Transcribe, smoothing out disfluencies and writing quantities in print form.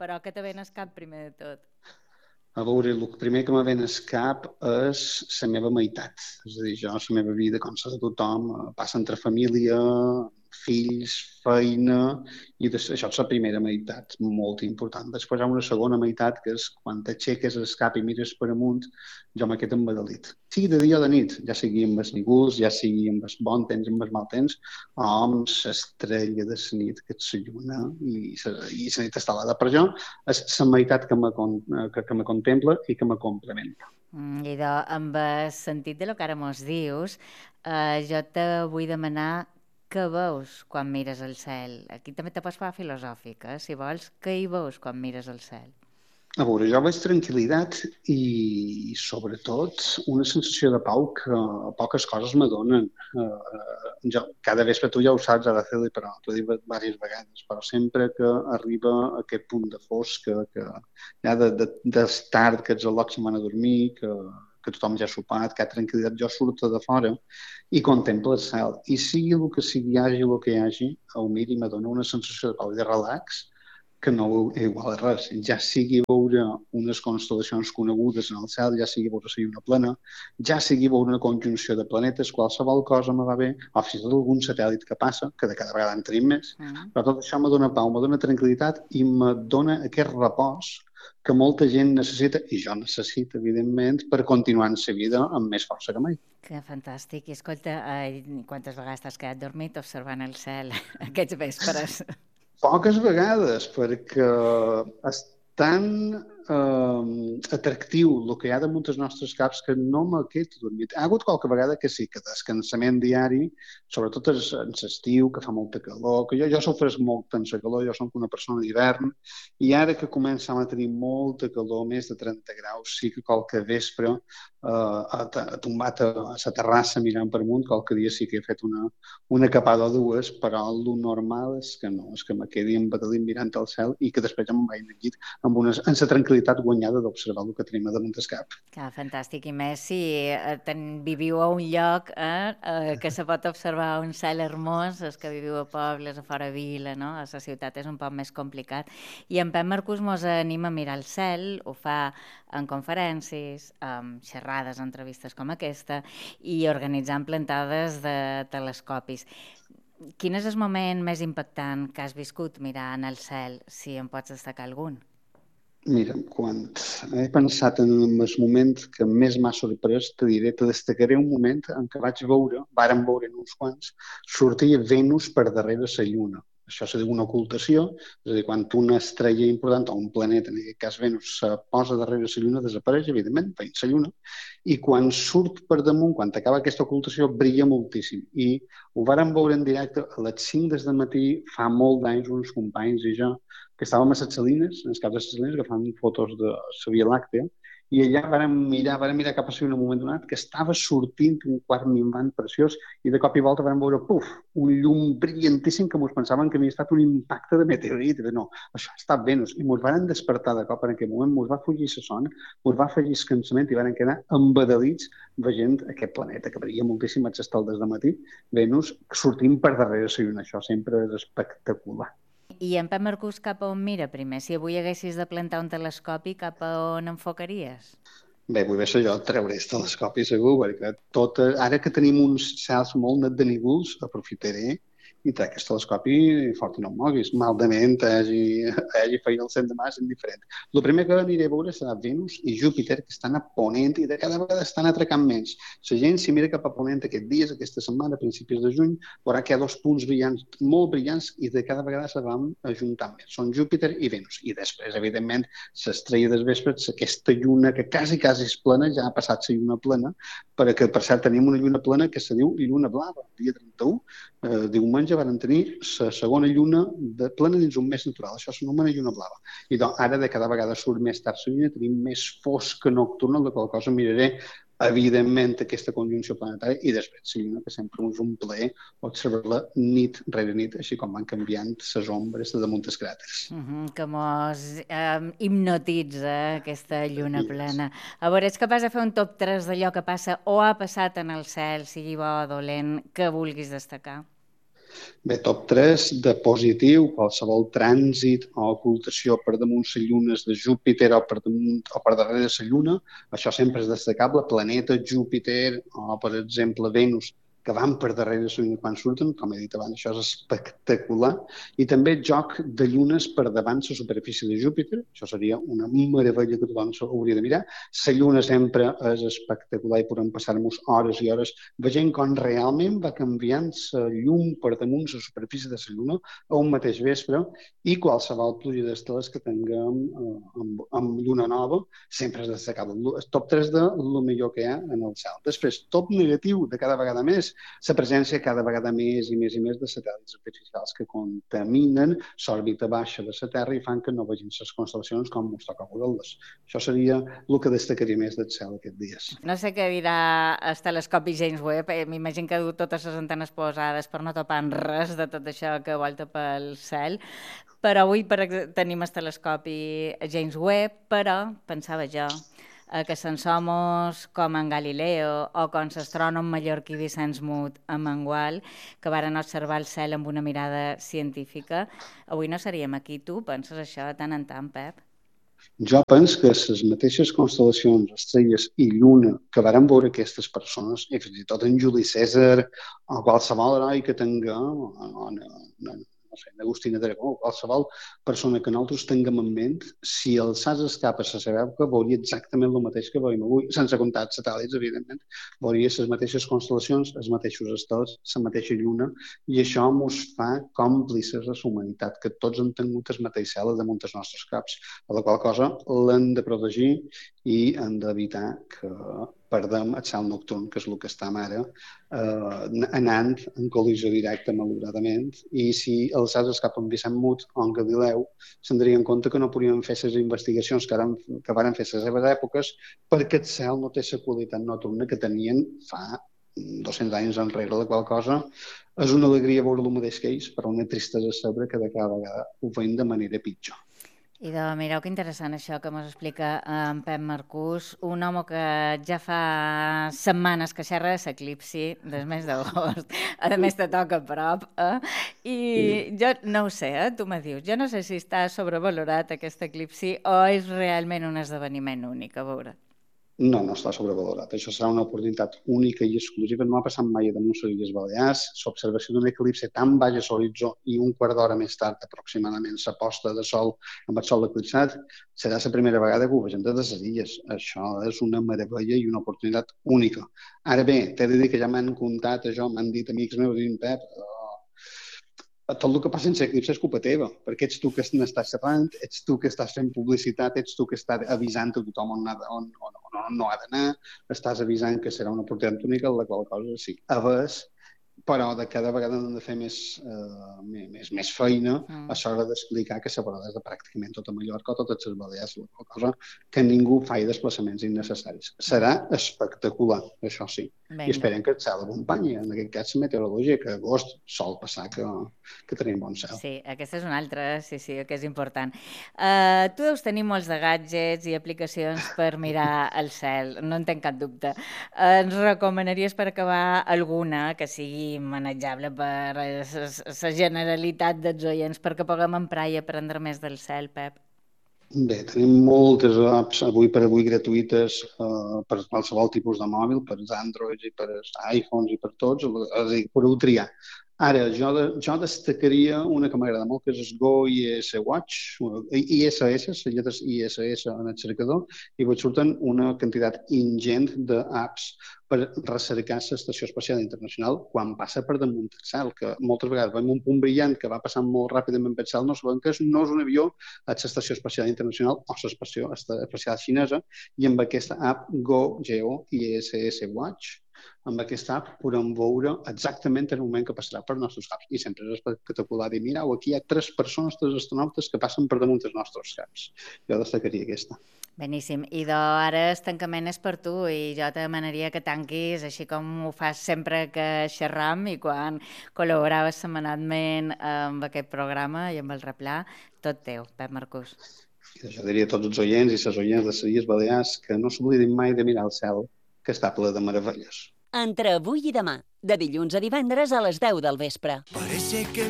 Però què te ve al cap primer de tot? A veure, el primer que me ve al cap és la meva meitat. És a dir, jo, la meva vida, com la de tothom, passa entre família, fills, feina, i això és la primera meitat, molt important. Després hi ha una segona meitat, que és quan t'aixeques el cap i mires per amunt, jo me quedo embadalit. Sigui de dia o de nit, ja sigui amb els nígols, ja sigui amb el bon temps, amb el mal temps, o amb l'estrella de la nit, que és la lluna, i la nit estelada. Per jo, és la meitat que me contempla i que me complementa. Idò, amb el sentit de lo que ara mos dius, jo te vull demanar què veus quan mires el cel. Aquí també te pots posar filosòfica, si vols. Què hi veus quan mires el cel? A veure, jo veig tranquil·litat i, sobretot, una sensació de pau que poques coses me donen. Jo, cada vespre, tu ja ho saps, Araceli, però t'ho he dit diverses vegades, però sempre que arriba a aquest punt de fosc, que ja tard, que els al·locs se'n van a dormir, que tothom ja ha sopat, que hi ha tranquil·litat, jo surto de fora i contemplo el cel. I sigui el que sigui, hi hagi el que hi hagi, el miro i me dona una sensació de pau i de relax que no igual res, ja sigui veure unes constel·lacions conegudes en el cel, ja sigui veure la lluna plena, ja sigui veure una conjunció de planetes, qualsevol cosa me va bé, o fins i tot algun satèl·lit que passa, que de cada vegada en tenim més, però tot això me dona pau, me dona tranquil·litat i me dona aquest repòs que molta gent necessita, i jo necessito, evidentment, per continuar en la vida amb més força que mai. Que fantàstic. I escolta, quantes vegades t'has quedat dormit observant el cel aquests vespres? Poques vegades, perquè és tan atractiu el que hi ha damunt dels nostres caps que no me quedo dormit. Ha hagut qualque vegada que sí, que descansament diari, sobretot en l'estiu, que fa molta calor, que jo sofresc molt en la calor, jo som una persona d'hivern, i ara que començam a tenir molta calor, més de 30 graus, sí que qualque vespre tombat a la terrassa mirant per amunt, qualque dia sí que he fet una capada o dues, però el normal és que no, és que me quedi embadalit mirant al cel i que després em vaig al llit amb la tranquil·litat guanyada d'observar el que tenim a damunt del cap. Que fantàstic, i més si viviu a un lloc que se pot observar un cel hermós, els que viviu a pobles, a fora vila, no? A la ciutat és un poc més complicat. I en Pep Marcús mos anima a mirar el cel, ho fa en conferències, amb xerrades, entrevistes com aquesta, i organitzant plantades de telescopis. Quin és el moment més impactant que has viscut mirant el cel, si en pots destacar algun? Mira, quan he pensat en el moment que més m'ha sorprès, te diré, te destacaré un moment en què vàrem veure en uns quants, sortia Venus per darrere la Lluna. Això se diu una ocultació, és a dir, quan una estrella important o un planeta, en aquest cas Venus, se posa darrere la Lluna, desapareix, evidentment, veient la Lluna, i quan surt per damunt, quan acaba aquesta ocultació, brilla moltíssim. I ho vàrem veure en directe a les 5 del matí, fa molt d'anys, uns companys i jo, que estàvem a les Salines, en el cap de les Salines, agafant fotos de la Via Làctea, i allà vàrem mirar cap a si en un moment donat que estava sortint un quart minvant preciós i de cop i volta vàrem veure, puf, un llum brillantíssim que ens pensaven que havia estat un impacte de meteorit. No, això ha estat Venus. I ens van despertar de cop en aquell moment, ens va fugir la son, ens va afegir el cansament i van quedar embadalits veient aquest planeta que brilla moltíssim a les des de matí, Venus, sortint per darrere la lluna. Això sempre és espectacular. I en Pep Marcús cap a on mira primer? Si avui haguessis de plantar un telescopi, cap a on enfocaries? Bé, vull veure jo treure el telescopi segur, perquè ara que tenim uns cels molt net de nígols, aprofitaré i trec el telescopi fort i no em moguis. Maldament hagi feina el cent de mà, és indiferent. El primer que aniré a veure serà Venus i Júpiter, que estan a ponent i de cada vegada estan atracant menys. La gent, si mira cap a ponent aquests dies, aquesta setmana, a principis de juny, veurà que hi ha dos punts brillants, molt brillants, i de cada vegada se van ajuntant més. Són Júpiter i Venus. I després, evidentment, l'estrella des vespres, aquesta lluna que quasi és plena, ja ha passat la lluna plena, perquè, per cert, tenim una lluna plena que se diu lluna blava, el dia 31, diumenge van tenir la segona lluna plena dins un mes natural. Això s'anomena lluna blava. I doncs, ara de cada vegada surt més tard la lluna, tenim més fosca nocturna, de qual cosa miraré evidentment aquesta conjunció planetària i després la lluna, que sempre és un plaer observar-la nit rere nit, així com van canviant les ombres de damunt els cràters. Que mos hipnotitza aquesta lluna plena. A veure, ets capaç de fer un top 3 d'allò que passa o ha passat en el cel, sigui bo o dolent, que vulguis destacar? Bé, top 3 de positiu, qualsevol trànsit o ocultació per damunt les llunes de Júpiter o per damunt o per darrere la lluna, això sempre és destacable. Planeta Júpiter o, per exemple, Venus, que van per darrere la lluna quan surten, com he dit abans, això és espectacular. I també joc de llunes per davant la superfície de Júpiter, això seria una meravella que tothom hauria de mirar. La lluna sempre és espectacular i podem passar-nos hores i hores veient com realment va canviant la llum per damunt la superfície de la lluna a un mateix vespre i qualsevol pluja d'esteles que tinguem amb lluna nova sempre és destacable. El top 3 de lo millor que hi ha en el cel. Després, top negatiu de cada vegada més, la presència cada vegada més i més de satèl·lits artificials que contaminen l'òrbita baixa de la Terra i fan que no vegin les constel·lacions com ens toca veure-les. Això seria el que destacaria més del cel aquests dies. No sé què dirà el telescopi James Webb, m'imagino que du totes les antenes posades per no topar res de tot això que volta pel cel, però avui tenim el telescopi James Webb, però pensava jo que Sant Somos, com en Galileo, o com l'astrònom mallorquí Vicenç Mut a Mangual, que varen observar el cel amb una mirada científica, avui no seríem aquí. Tu penses això de tant en tant, Pep? Jo penso que les mateixes constel·lacions, estrelles i lluna que varen veure aquestes persones, i fins i tot en Juli Cèsar o qualsevol heroi que tinguem, no sé, Agustina d'Aragó, qualsevol persona que nosaltres tinguem en ment, si el SAS escapa a la seva època, veuria exactament el mateix que veiem avui, sense comptar els satèl·lits, evidentment, veuria les mateixes constel·lacions, els mateixos estels, la mateixa lluna, i això ens fa còmplices de la humanitat, que tots hem tingut el mateix cel damunt dels nostres caps, a la qual cosa l'hem de protegir i hem d'evitar que perdem el cel nocturn, que és el que estem ara, anant en col·lisió directa, malauradament, i si el SAS escapa amb Vicent Mut o en Galileu, se'n darien compte que no podien fer les investigacions que varen fer a les seves èpoques perquè el cel no té la qualitat nocturna que tenien fa 200 anys enrere, la qual cosa és una alegria veure el mateix que ells, però una tristesa saber que de cada vegada ho veiem de manera pitjor. I mireu que interessant això que ens explica en Pep Marcús, un home que ja fa setmanes que xerra de l'eclipsi del mes d'agost, a més te toca a prop, i jo no ho sé, tu me dius, jo no sé si està sobrevalorat aquest eclipsi o és realment un esdeveniment únic, a veure. No, no està sobrevalorat. Això serà una oportunitat única i exclusiva. No ha passat mai damunt les Illes Balears. L'observació d'un eclipsi tan baix a l'horitzó i un quart d'hora més tard, aproximadament, la posta de sol amb el sol eclipsat, serà la primera vegada que ho vegem de les illes. Això és una meravella i una oportunitat única. Ara bé, t'he de dir que ja m'han contat això, m'han dit amics meus, diuen, Pep, tot el que passa en l'eclipsi és culpa teva, perquè ets tu que n'estàs xerrant, ets tu que estàs fent publicitat, ets tu que estàs avisant a tothom on no ha d'anar, estàs avisant que serà una oportunitat única, la qual cosa sí, a vegades, però de cada vegada hem de fer més feina a l'hora d'explicar que la vorada és de pràcticament tota Mallorca o totes les Balears, la qual cosa que ningú faci desplaçaments innecessaris. Serà espectacular, això sí. Venga. I esperem que el cel acompanyi, en aquest cas la meteorologia, que a agost sol passar que tenim bon cel. Sí, aquesta és una altra, sí, que és important. Tu deus tenir molts de gadgets i aplicacions per mirar el cel, no en tenc cap dubte. Ens recomanaries per acabar alguna que sigui manejable per la generalitat dels oients perquè puguem emprar i aprendre més del cel, Pep? Bé, tenim moltes apps avui per avui gratuïtes per qualsevol tipus de mòbil, per als Androids i per als iPhones i per tots, és a dir, podeu triar. Ara, jo destacaria una que m'agrada molt, que és el Go IS Watch, ISS, les lletres ISS en el cercador, i vos surten una quantitat ingent d'apps per recercar l'Estació Espacial Internacional quan passa per damunt del cel, que moltes vegades veiem un punt brillant que va passant molt ràpidament pel cel, no sabem que no és un avió a l'Estació Espacial Internacional o l'Estació Espacial Xinesa, i amb aquesta app Go ISS Watch, amb aquesta app podem veure exactament el moment que passarà per nostres caps. I sempre és espectacular dir, mireu, aquí hi ha 3 persones, 3 astronautes que passen per damunt dels nostres caps. Jo destacaria aquesta. Beníssim. I ara el tancament és per tu i jo te demanaria que tanquis així com ho fas sempre que xerram i quan col·laboraves setmanalment amb aquest programa i amb el replà. Tot teu, Pep Marcús. Jo diria a tots els oients i les oients de les Illes Balears que no s'oblidin mai de mirar el cel, que està ple de meravelles. entre avui i demà, de dilluns a divendres a les 10 del vespre. Parece que